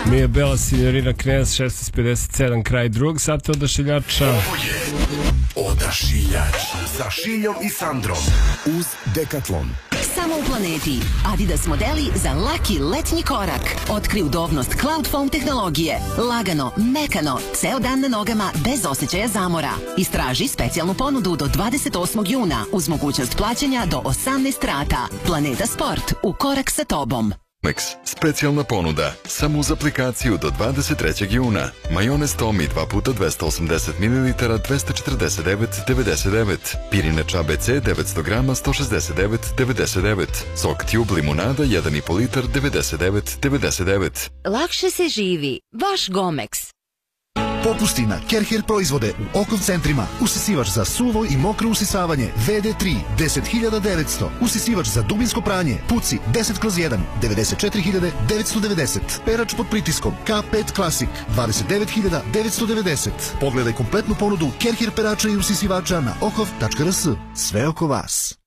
Mija Bela, Signorina Knez, 16:57, kraj drugog sata Odašiljača. Ovo je Odašiljač sa Šiljom i Sandrom uz Decathlon. Samo u planeti. Adidas modeli za laki letnji korak. Otkri udobnost Cloud Foam tehnologije. Lagano, mekano, ceo dan na nogama bez osjećaja zamora. Istraži specijalnu ponudu do 28. juna uz mogućnost plaćanja do 18 rata. Planeta Sport, u korak sa tobom. Max, specijalna ponuda, samo uz aplikaciju do 23. juna. Majonez Tomi 2 puta 280 ml 249,99. Pirinač ABC 900 grama 169,99. Sok Tube limunada 1,5 litar 99,99. Lakše se živi. Vaš Gomex. Popusti na Kerher proizvode u Okov centrima. Usisivač za suvo i mokro usisavanje VD3 10.900. Usisivač za dubinsko pranje Puci 10/1 94.990. Perač pod pritiskom K5 Classic 29.990. Pogledaj kompletnu ponudu Kerher perača i usisivača na okov.rs. Sve oko vas.